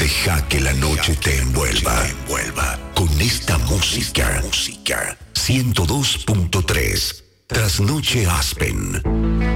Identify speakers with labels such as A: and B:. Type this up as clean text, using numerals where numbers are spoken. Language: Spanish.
A: Deja que la noche te envuelva. Con esta música. 102.3. Trasnoche Aspen.